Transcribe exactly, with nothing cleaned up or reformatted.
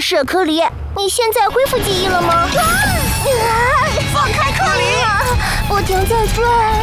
是，克里，你现在恢复记忆了吗？ 放开克里！ 不停在转。